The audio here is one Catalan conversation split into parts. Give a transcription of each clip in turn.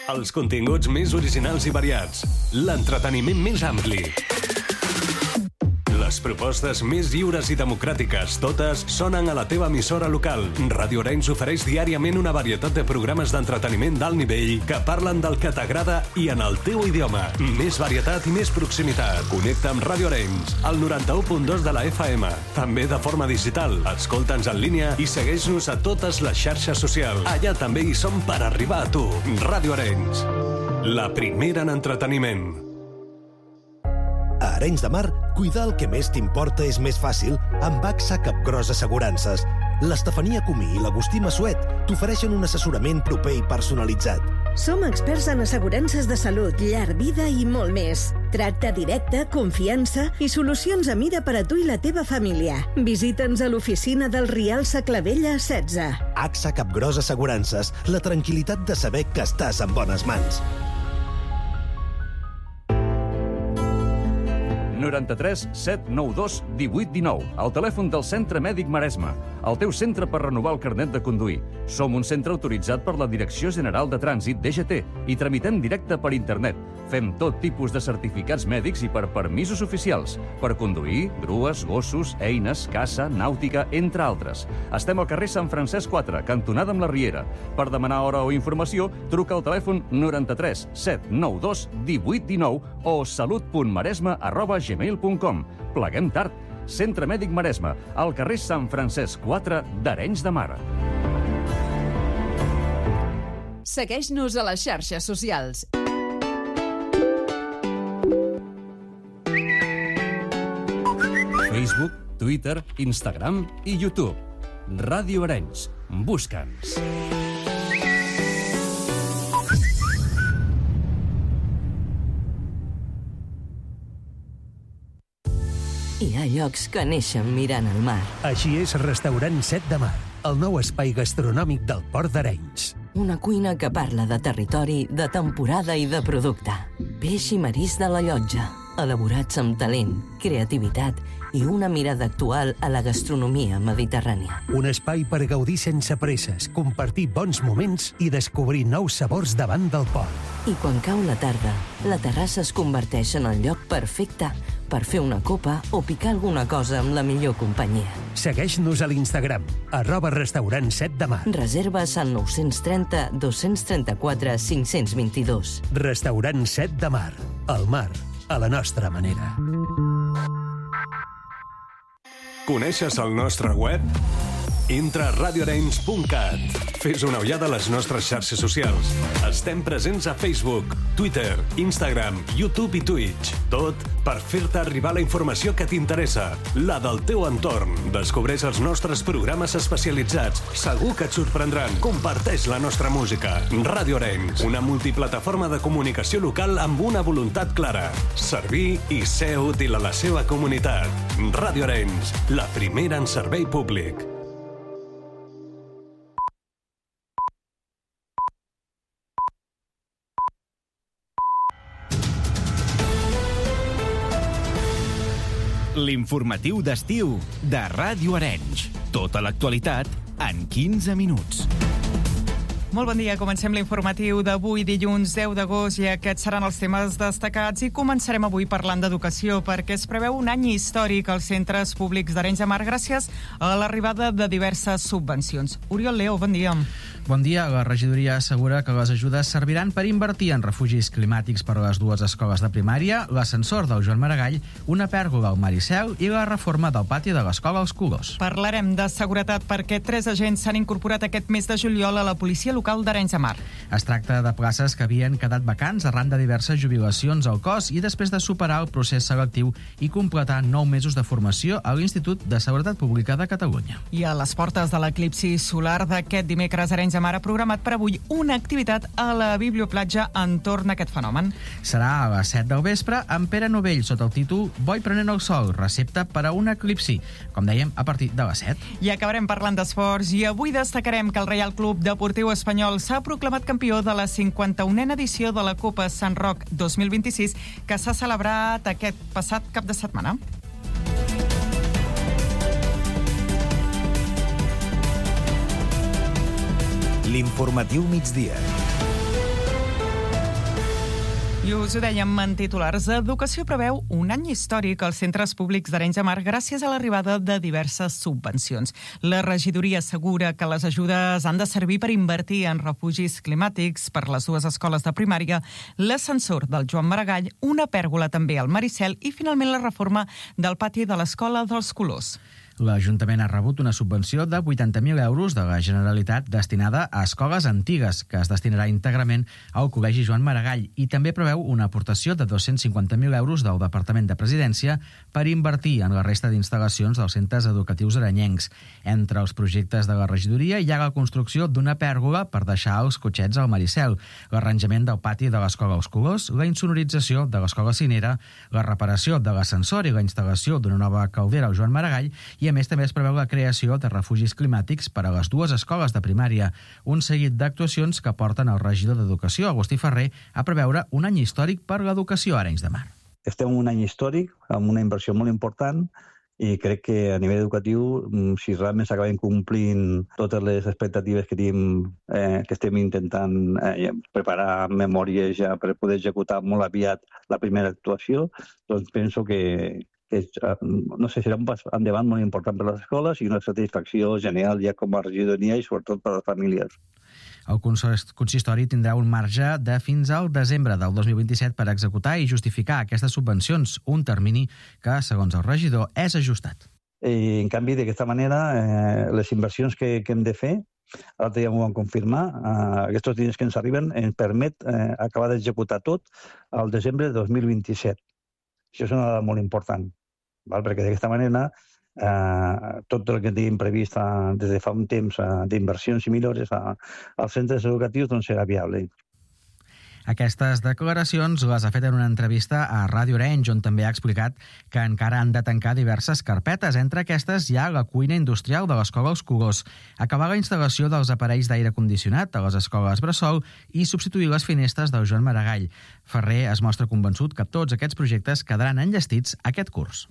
Els continguts més originals i variats. L'entreteniment més ampli. Les propostes més lliures i democràtiques, totes sonen a la teva emissora local. Ràdio Arenys ofereix diàriament una varietat de programes d'entreteniment d'alt nivell que parlen del que t'agrada i en el teu idioma. Més varietat i més proximitat. Connecta amb Ràdio Arenys, al 91.2 de la FM. També de forma digital. Escolta'ns en línia i segueix-nos a totes les xarxes socials. Allà també hi som per arribar a tu. Ràdio Arenys, la primera en entreteniment. A Arenys de Mar, cuidar el que més t'importa és més fàcil amb AXA Capgròs Assegurances. L'Estefania Comí i l'Agustí Massuet t'ofereixen un assessorament proper i personalitzat. Som experts en assegurances de salut, llar, vida i molt més. Tracte directe, confiança i solucions a mida per a tu i la teva família. Visita'ns a l'oficina del Rial Saclavella 16. AXA Capgròs Assegurances, la tranquil·litat de saber que estàs en bones mans. 93 792 1819, el telèfon del Centre Mèdic Maresme, el teu centre per renovar el carnet de conduir. Som un centre autoritzat per la Direcció General de Trànsit, DGT, i tramitem directe per internet. Fem tot tipus de certificats mèdics i per permisos oficials, per conduir, grues, gossos, eines, caça, nàutica, entre altres. Estem al carrer Sant Francesc 4, cantonada amb la Riera. Per demanar hora o informació, truca al telèfon 93 792 1819 o salut.maresme@gmail.com. Pleguem tard. Centre Mèdic Maresme, al carrer Sant Francesc 4 d'Arenys de Mar. Segueix-nos a les xarxes socials. Facebook, Twitter, Instagram i YouTube. Ràdio Arenys. Busca'ns. Hi ha llocs que neixen mirant el mar. Així és Restaurant 7 de Mar, el nou espai gastronòmic del Port d'Arenys. Una cuina que parla de territori, de temporada i de producte. Peix i marís de la Llotja, elaborats amb talent, creativitat i una mirada actual a la gastronomia mediterrània. Un espai per gaudir sense presses, compartir bons moments i descobrir nous sabors davant del port. I quan cau la tarda, la terrassa es converteix en el lloc perfecte per fer una copa o picar alguna cosa amb la millor companyia. Segueix-nos a l'Instagram, @restaurant 7 de Mar. Reserves al 930 234 522. Restaurant 7 de Mar, el mar a la nostra manera. Coneixes el nostre web? Entra a radioarenys.cat. Fes una ullada a les nostres xarxes socials. Estem presents a Facebook, Twitter, Instagram, YouTube i Twitch. Tot per fer-te arribar la informació que t'interessa, la del teu entorn. Descobreix els nostres programes especialitzats. Segur que et sorprendran. Comparteix la nostra música. Ràdio Arenys, una multiplataforma de comunicació local amb una voluntat clara: servir i ser útil a la seva comunitat. Ràdio Arenys, la primera en servei públic. L'informatiu d'estiu de Ràdio Arenys. Tota l'actualitat en 15 minuts. Molt bon dia, comencem l'informatiu d'avui, dilluns 10 d'agost, i aquests seran els temes destacats. I començarem avui parlant d'educació, perquè es preveu un any històric als centres públics d'Arenys de Mar gràcies a l'arribada de diverses subvencions. Oriol Leo, bon dia. Bon dia. La regidoria assegura que les ajudes serviran per invertir en refugis climàtics per a les dues escoles de primària, l'ascensor del Joan Maragall, una pèrgola al Maricel i la reforma del pati de l'escola als Colors. Parlarem de seguretat perquè 3 agents s'han incorporat aquest mes de juliol a la policia local d'Arenys de Mar. Es tracta de places que havien quedat vacants arran de diverses jubilacions al cos i després de superar el procés selectiu i completar 9 mesos de formació a l'Institut de Seguretat Pública de Catalunya. I a les portes de l'eclipsi solar d'aquest dimecres, Arenys de Mar ha programat per avui una activitat a la biblioplatja entorn a aquest fenomen. Serà a les 7 del vespre amb Pere Novell sota el títol Boi prenent el sol, recepta per a un eclipsi, com dèiem, a partir de les 7. I acabarem parlant d'esports i avui destacarem que el Reial Club Deportiu Espanyol s'ha proclamat campió de la 51a edició de la Copa Sant Roc 2026 que s'ha celebrat aquest passat cap de setmana. L'informatiu migdia. I us ho dèiem en titulars. Educació preveu un any històric als centres públics d'Arenys de Mar gràcies a l'arribada de diverses subvencions. La regidoria assegura que les ajudes han de servir per invertir en refugis climàtics per les dues escoles de primària, l'ascensor del Joan Maragall, una pèrgola també al Maricel i finalment la reforma del pati de l'Escola dels Colors. L'Ajuntament ha rebut una subvenció de 80.000 euros de la Generalitat destinada a escoles antigues, que es destinarà íntegrament al Col·legi Joan Maragall, i també preveu una aportació de 250.000 euros del Departament de Presidència per invertir en la resta d'instal·lacions dels centres educatius arenyencs. Entre els projectes de la regidoria hi ha la construcció d'una pèrgola per deixar els cotxets al Maricel, l'arranjament del pati de l'Escola dels Colors, la insonorització de l'Escola Cinera, la reparació de l'ascensor i la instal·lació d'una nova caldera al Joan Maragall, i a més també es preveu la creació de refugis climàtics per a les dues escoles de primària, un seguit d'actuacions que porten el regidor d'Educació, Agustí Ferrer, a preveure un any històric per l'educació a Arenys de Mar. Estem en un any històric, amb una inversió molt important, i crec que a nivell educatiu, si realment s'acaben complint totes les expectatives que tenim, que estem intentant preparar memòries ja per poder executar molt aviat la primera actuació, doncs penso que no sé, serà un pas endavant molt important per a les escoles i una satisfacció general ja com a regidoria i sobretot per a les famílies. El consistori tindrà un marge de fins al desembre del 2027 per executar i justificar aquestes subvencions, un termini que, segons el regidor, és ajustat. En canvi, d'aquesta manera, les inversions que hem de fer, l'altre dia m'ho van confirmar, aquests diners que ens arriben ens permet acabar d'executar tot al desembre de 2027. Això és una dada molt important, perquè d'aquesta manera tot el que tenim previst des de fa un temps d'inversions i millores als centres educatius doncs serà viable. Aquestes declaracions les ha fet en una entrevista a Ràdio Arenys, on també ha explicat que encara han de tancar diverses carpetes. Entre aquestes hi ha la cuina industrial de l'Escola Els Colors, acabar la instal·lació dels aparells d'aire condicionat a les escoles Bressol i substituir les finestres del Joan Maragall. Ferrer es mostra convençut que tots aquests projectes quedaran enllestits aquest curs.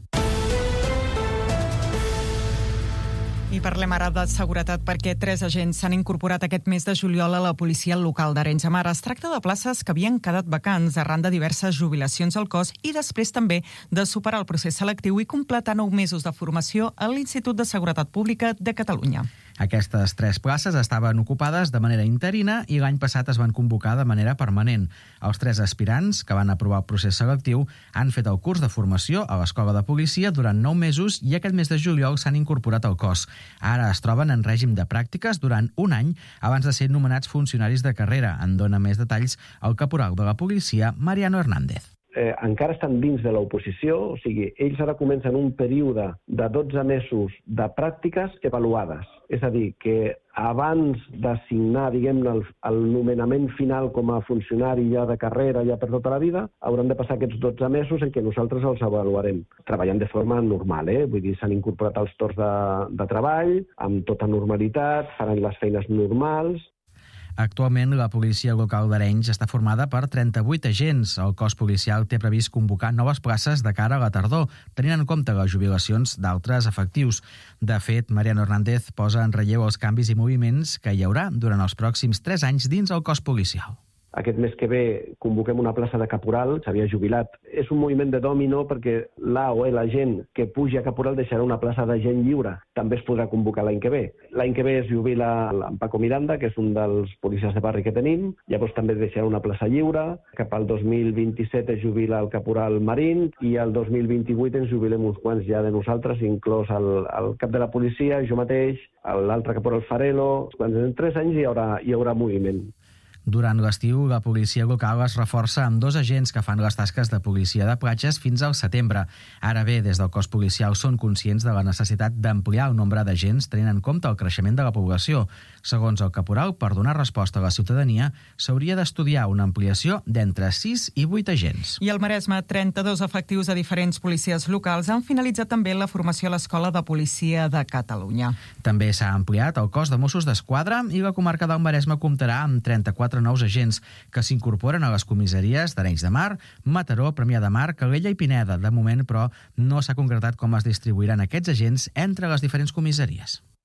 I parlem ara de seguretat perquè 3 agents s'han incorporat aquest mes de juliol a la policia local d'Arenys de Mar. Es tracta de places que havien quedat vacants arran de diverses jubilacions al cos i després també de superar el procés selectiu i completar 9 mesos de formació a l'Institut de Seguretat Pública de Catalunya. Aquestes 3 places estaven ocupades de manera interina i l'any passat es van convocar de manera permanent. Els 3 aspirants que van aprovar el procés selectiu han fet el curs de formació a l'Escola de Policia durant 9 mesos i aquest mes de juliol s'han incorporat al cos. Ara es troben en règim de pràctiques durant un any abans de ser nomenats funcionaris de carrera. En dona més detalls el caporal de la policia, Mariano Hernández. Encara estan dins de l'oposició, o sigui, ells ara comencen un període de 12 mesos de pràctiques avaluades. És a dir, que abans d'assignar, diguem-ne, el nomenament final com a funcionari ja de carrera, ja per tota la vida, hauran de passar aquests 12 mesos en què nosaltres els avaluarem. Treballant de forma normal, vull dir, s'han incorporat als torns de treball, amb tota normalitat, faran les feines normals. Actualment, la policia local d'Arenys està formada per 38 agents. El cos policial té previst convocar noves places de cara a la tardor, tenint en compte les jubilacions d'altres efectius. De fet, Mariano Hernández posa en relleu els canvis i moviments que hi haurà durant els pròxims 3 anys dins el cos policial. Aquest mes que ve convoquem una plaça de caporal, s'havia jubilat. És un moviment de dòmino perquè la gent que puja a caporal deixarà una plaça de gent lliure. També es podrà convocar l'any que ve. L'any que ve es jubila en Paco Miranda, que és un dels policies de barri que tenim. Llavors també deixarà una plaça lliure. Cap al 2027 es jubila el caporal Marín i al 2028 ens jubilem uns quants ja de nosaltres, inclòs el cap de la policia, jo mateix, l'altre caporal Farelo. En 3 anys hi haurà moviment. Durant l'estiu, la policia local es reforça amb 2 agents que fan les tasques de policia de platges fins al setembre. Ara bé, des del cos policial són conscients de la necessitat d'ampliar el nombre d'agents tenint en compte el creixement de la població. Segons el caporal, per donar resposta a la ciutadania, s'hauria d'estudiar una ampliació d'entre 6 i 8 agents. I al Maresme, 32 efectius de diferents policies locals han finalitzat també la formació a l'Escola de Policia de Catalunya. També s'ha ampliat el cos de Mossos d'Esquadra i la comarca del Maresme comptarà amb 34 nous agents que s'incorporen a les comissaries d'Arenys de Mar, Mataró, Premià de Mar, Calella i Pineda. De moment, però, no s'ha concretat com es distribuiran aquests agents entre les diferents comissaries.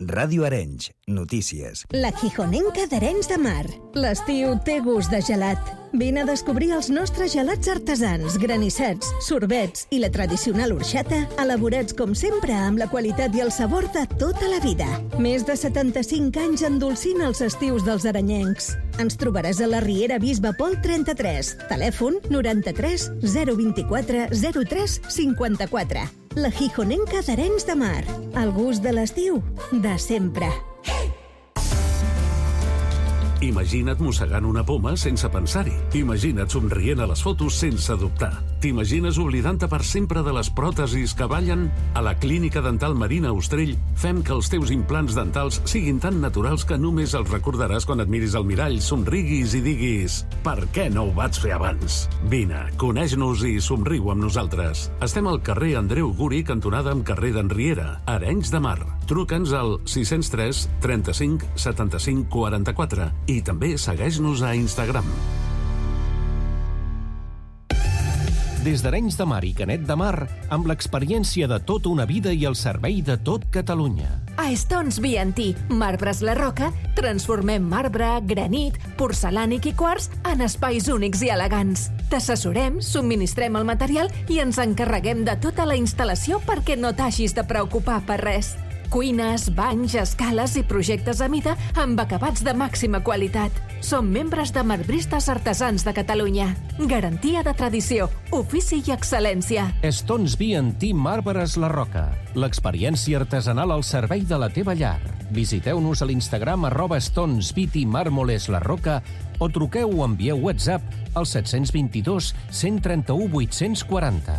Ràdio Arenys, notícies. La Gijonenca d'Arenys de Mar. L'estiu té gust de gelat. Vine a descobrir els nostres gelats artesans, granissats, sorbets i la tradicional orxata, elaborats com sempre amb la qualitat i el sabor de tota la vida. Més de 75 anys endolcint els estius dels arenyencs. Ens trobaràs a la Riera Bisbe Pol 33, telèfon 93 024 03 54. La Gijonenca d'Arenys de Mar. El gust de l'estiu, de sempre. Imagina't mossegant una poma sense pensar-hi. Imagina't somrient a les fotos sense dubtar. T'imagines oblidant-te per sempre de les pròtesis que ballen? A la Clínica Dental Marina Ostrell fem que els teus implants dentals siguin tan naturals que només els recordaràs quan et miris al mirall, somriguis i diguis «Per què no ho vaig fer abans?» Vine, coneix-nos i somriu amb nosaltres. Estem al carrer Andreu Guri, cantonada amb carrer d'Enriera, Arenys de Mar. Truca'ns al 603 35 75 44 i també segueix-nos a Instagram. Des d'Arenys de Mar i Canet de Mar, amb l'experiència de tota una vida i el servei de tot Catalunya. A Stones B&T, Marbres La Roca, transformem marbre, granit, porcelànic i quars en espais únics i elegants. T'assessorem, subministrem el material i ens encarreguem de tota la instal·lació perquè no t'hagis de preocupar per res. Cuines, banys, escales i projectes a mida amb acabats de màxima qualitat. Som membres de Marbristes Artesans de Catalunya. Garantia de tradició, ofici i excel·lència. Stones B&T Marbres La Roca. L'experiència artesanal al servei de la teva llar. Visiteu-nos a l'Instagram @StonesBT Mármoles La Roca o truqueu o envieu WhatsApp al 722 131 840.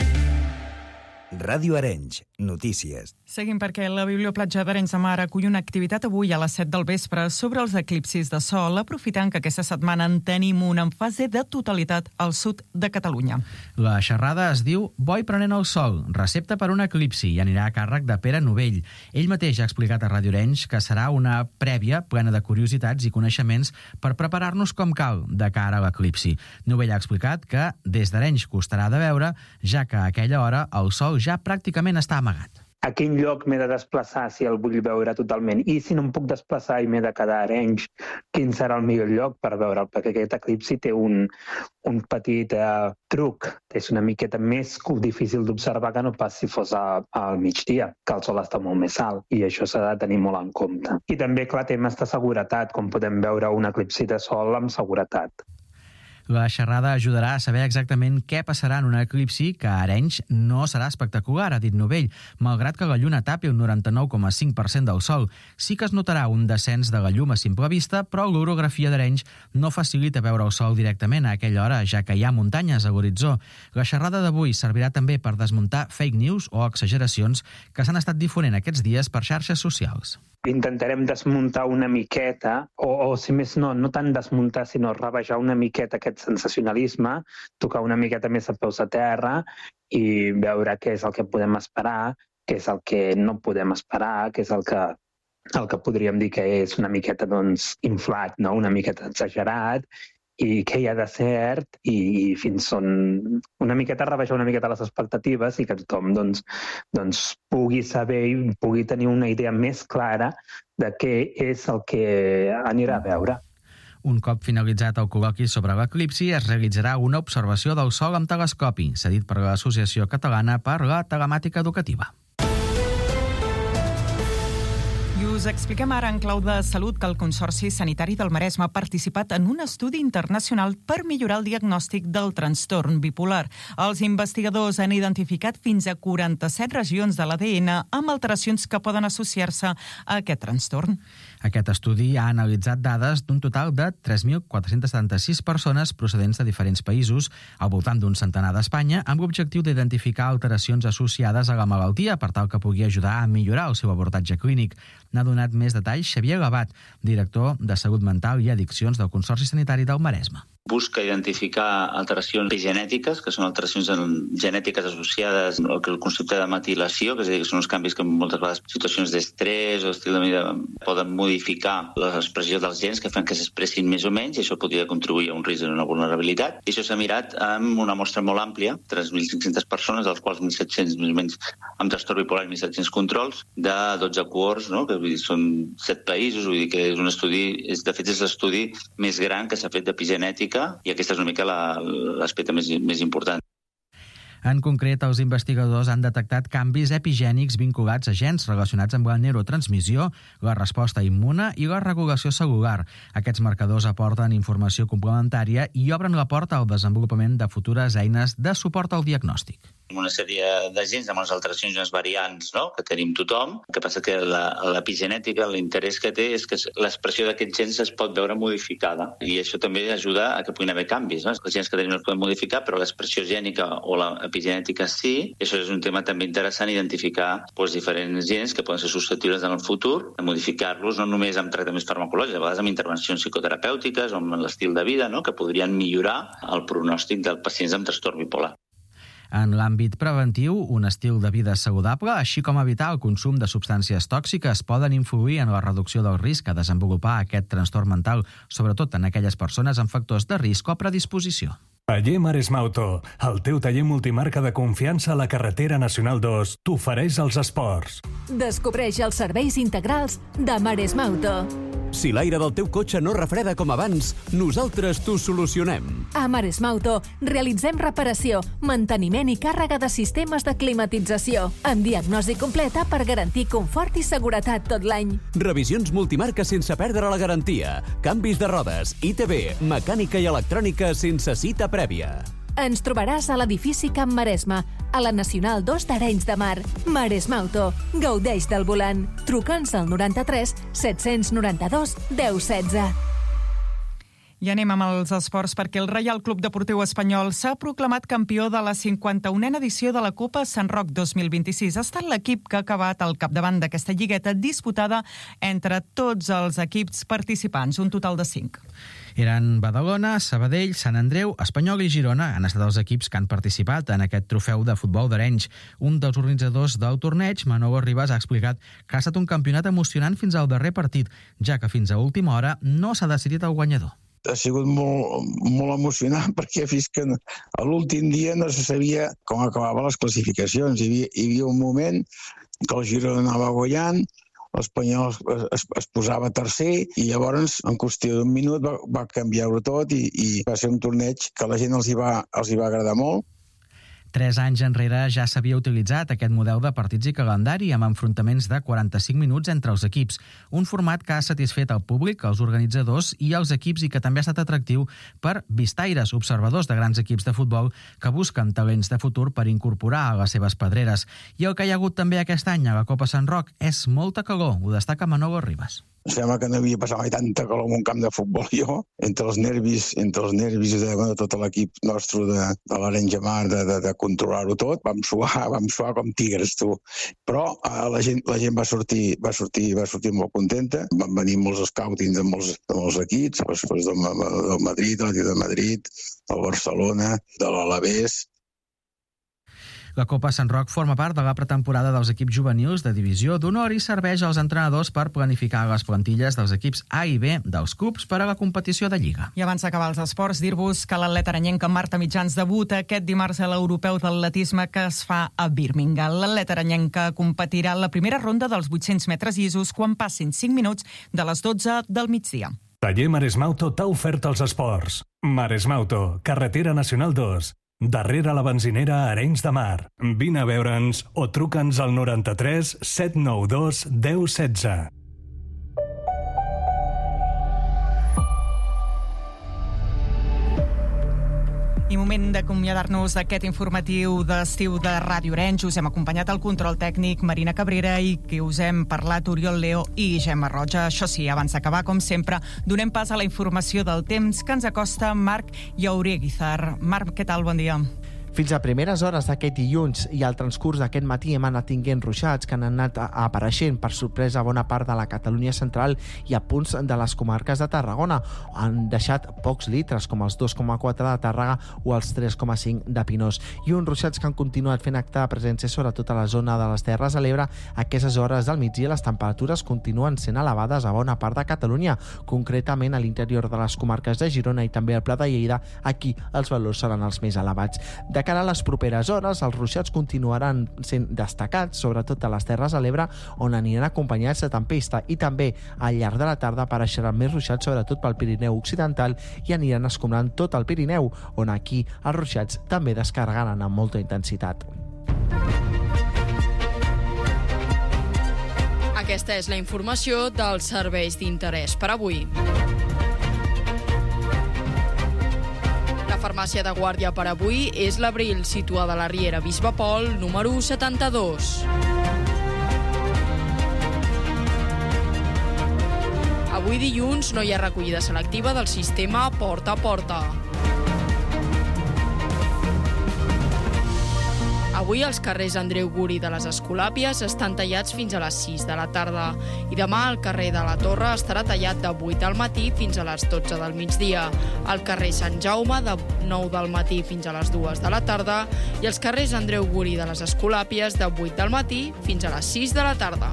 Ràdio Arenys, notícies. Seguim perquè la Biblioplatja d'Arenys de Mar acull una activitat avui a les 7 del vespre sobre els eclipsis de sol, aprofitant que aquesta setmana en tenim una en fase de totalitat al sud de Catalunya. La xerrada es diu Boi prenent el sol, recepta per un eclipsi, i anirà a càrrec de Pere Novell. Ell mateix ha explicat a Ràdio Arenys que serà una prèvia plena de curiositats i coneixements per preparar-nos com cal de cara a l'eclipsi. Novell ha explicat que des d'Arenys costarà de veure, ja que a aquella hora el sol ja pràcticament està amagat. A quin lloc m'he de desplaçar si el vull veure totalment? I si no em puc desplaçar i m'he de quedar a Arenys, quin serà el millor lloc per veure'l? Perquè aquest eclipsi té un petit truc. És una miqueta més difícil d'observar que no pas si fos al migdia, que el sol està molt més alt, i això s'ha de tenir molt en compte. I també, clar, temes de seguretat, com podem veure un eclipsi de sol amb seguretat. La xerrada ajudarà a saber exactament què passarà en un eclipsi que a Arenys no serà espectacular, ha dit Novell, malgrat que la lluna tapi un 99,5% del sol. Sí que es notarà un descens de la llum a simple vista, però l'orografia d'Arenys no facilita veure el sol directament a aquella hora, ja que hi ha muntanyes a l'horitzó. La xerrada d'avui servirà també per desmuntar fake news o exageracions que s'han estat difonent aquests dies per xarxes socials. Intentarem desmuntar una miqueta, o si més no tant desmuntar, sinó rebaixar una miqueta aquest sensacionalisme, tocar una miqueta més a peus a terra i veure què és el que podem esperar, què és el que no podem esperar, què és el que podríem dir que és una miqueta inflat, no? Una miqueta exagerat, i què hi ha de cert, i fins on una miqueta rebaixar una miqueta les expectatives i que tothom pugui saber i pugui tenir una idea més clara de què és el que anirà a veure. Un cop finalitzat el col·loqui sobre l'eclipsi, es realitzarà una observació del sol amb telescopi, cedit per l'Associació Catalana per la Telemàtica Educativa. I us expliquem ara en clau de salut que el Consorci Sanitari del Maresme ha participat en un estudi internacional per millorar el diagnòstic del trastorn bipolar. Els investigadors han identificat fins a 47 regions de l'ADN amb alteracions que poden associar-se a aquest trastorn. Aquest estudi ha analitzat dades d'un total de 3.476 persones procedents de diferents països, al voltant d'un centenar d'Espanya, amb l'objectiu d'identificar alteracions associades a la malaltia per tal que pugui ajudar a millorar el seu abordatge clínic. N'ha donat més detalls Xavier Gavat, director de Salut Mental i Addiccions del Consorci Sanitari del Maresme. busca identificar alteracions epigenètiques, que són alteracions genètiques associades al concepte de metilació, que és a dir, que són uns canvis que moltes vegades situacions d'estrès o estil de vida poden modificar l'expressió dels gens que fan que s'expressin més o menys, i això podria contribuir a un risc d'una vulnerabilitat. I això s'ha mirat amb una mostra molt àmplia, 3.500 persones, dels quals 1.700 més o menys amb trastorn bipolar i 1.700 controls, de 12 cohorts, no? Que vull dir, són 7 països, vull dir que és un estudi, de fet és l'estudi més gran que s'ha fet d'epigenètica, i aquesta és una mica l'aspecte més important. En concret, els investigadors han detectat canvis epigènics vinculats a gens relacionats amb la neurotransmissió, la resposta immune i la regulació cel·lular. Aquests marcadors aporten informació complementària i obren la porta al desenvolupament de futures eines de suport al diagnòstic. Una sèrie de gens amb les alteracions i les variants, no?, que tenim tothom. El que passa que l'epigenètica, l'interès que té és que l'expressió d'aquests gens es pot veure modificada, i això també ajuda a que puguin haver canvis, no? Els gens que tenim no es poden modificar, però l'expressió gènica o l'epigenètica sí. I això és un tema també interessant, identificar diferents gens que poden ser susceptibles en el futur, a modificar-los no només amb tractaments farmacològics, a vegades amb intervencions psicoterapèutiques o amb l'estil de vida, no?, que podrien millorar el pronòstic dels pacients amb trastorn bipolar. En l'àmbit preventiu, un estil de vida saludable, així com evitar el consum de substàncies tòxiques, poden influir en la reducció del risc a desenvolupar aquest trastorn mental, sobretot en aquelles persones amb factors de risc o predisposició. Taller Maresma Auto, el teu taller multimarca de confiança a la carretera Nacional 2, t'ofereix els esports. Descobreix els serveis integrals de Maresma Auto. Si l'aire del teu cotxe no refreda com abans, nosaltres t'ho solucionem. A Maresma Auto realitzem reparació, manteniment i càrrega de sistemes de climatització, amb diagnosi completa per garantir confort i seguretat tot l'any. Revisions multimarca sense perdre la garantia, canvis de rodes, ITV, mecànica i electrònica sense cita prèvia. Ens trobaràs a l'edifici Camp Maresma, a la Nacional 2 d'Arenys de Mar. Maresma Auto. Gaudeix del volant. Truca'ns al 93 792 1016. I anem amb els esports perquè el Reial Club Deportiu Espanyol s'ha proclamat campió de la 51a edició de la Copa Sant Roc 2026. Ha estat l'equip que ha acabat al capdavant d'aquesta lligueta disputada entre tots els equips participants, un total de 5. Eren Badalona, Sabadell, Sant Andreu, Espanyol i Girona. Han estat els equips que han participat en aquest trofeu de futbol d'Arenys. Un dels organitzadors del torneig, Manolo Ribas, ha explicat que ha estat un campionat emocionant fins al darrer partit, ja que fins a última hora no s'ha decidit el guanyador. Ha sigut molt emocionant perquè fins que a l'últim dia no se sabia com acabaven les classificacions. Hi havia un moment que el Girona anava guanyant, l'Espanyol es posava tercer i llavors en qüestió d'un minut va canviar-ho tot i va ser un torneig que a la gent els hi va agradar molt. 3 anys enrere ja s'havia utilitzat aquest model de partits i calendari amb enfrontaments de 45 minuts entre els equips, un format que ha satisfet el públic, els organitzadors i els equips i que també ha estat atractiu per vistaires, observadors de grans equips de futbol que busquen talents de futur per incorporar a les seves pedreres. I el que hi ha hagut també aquest any a la Copa Sant Roc és molta calor, ho destaca Manolo Ribas. Sembla que no havia passat mai tanta calor en un camp de futbol jo, entre els nervis de tot l'equip nostre de l'Arenys de Mar, de controlar-ho tot, vam suar com tigres, tu. Però la gent va sortir molt contenta, van venir molts scoutings de molts equips, del Madrid, de l'Atlètic de Madrid, del Barcelona, de l'Alavés. La Copa Sant Roc forma part de la pretemporada dels equips juvenils de divisió d'honor i serveix als entrenadors per planificar les plantilles dels equips A i B dels clubs per a la competició de Lliga. I abans d'acabar els esports, dir-vos que l'atleta arenyenca Marta Mitjans debuta aquest dimarts a l'Europeu d'Atletisme que es fa a Birmingham. L'atleta arenyenca competirà en la primera ronda dels 800 metres llisos quan passin 5 minuts de les 12 del migdia. Taller Maresma Auto t'ha ofert els esports. Maresma Auto, carretera Nacional 2. Darrere la benzinera Arenys de Mar. Vine a veure'ns o truca'ns al 93 792 1016. I moment d'acomiadar-nos d'aquest informatiu d'estiu de Ràdio Arenys. Us hem acompanyat al control tècnic Marina Cabrera i que us hem parlat Oriol Leo i Gemma Roja. Això sí, abans d'acabar, com sempre, donem pas a la informació del temps que ens acosta Marc Llaureguizar. Marc, què tal? Bon dia. Fins a primeres hores d'aquest dilluns i al transcurs d'aquest matí hem anat tinguent ruixats que han anat apareixent per sorpresa a bona part de la Catalunya central i a punts de les comarques de Tarragona. Han deixat pocs litres, com els 2,4 de Tàrrega o els 3,5 de Pinós. I uns ruixats que han continuat fent acte de presència sobretot a la zona de les Terres de l'Ebre. A aquestes hores del migdia les temperatures continuen sent elevades a bona part de Catalunya, concretament a l'interior de les comarques de Girona i també al Pla de Lleida. Aquí els valors seran els més elevats. De cara a les properes hores, els ruixats continuaran sent destacats, sobretot a les Terres de l'Ebre, on aniran acompanyats de tempesta, i també al llarg de la tarda apareixeran més ruixats, sobretot pel Pirineu occidental, i aniran escombrant tot el Pirineu, on aquí els ruixats també descarregaran amb molta intensitat. Aquesta és la informació dels serveis d'interès per avui. La farmàcia de guàrdia per avui és l'Abril, situada a la Riera Bisbe Pol, número 72. Avui dilluns no hi ha recollida selectiva del sistema Porta a Porta. Avui els carrers Andreu Guri de les Escolàpies estan tallats fins a les 6 de la tarda i demà el carrer de la Torre estarà tallat de 8 del matí fins a les 12 del migdia, el carrer Sant Jaume de 9 del matí fins a les 2 de la tarda i els carrers Andreu Guri de les Escolàpies de 8 del matí fins a les 6 de la tarda.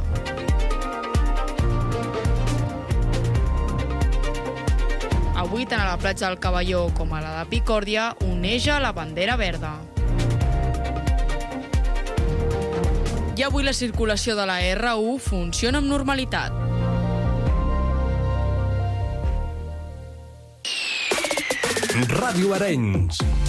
Avui tant a la platja del Cavalló com a la de Picòrdia oneja la bandera verda. I avui la circulació de la R1 funciona amb normalitat. Ràdio Arenys.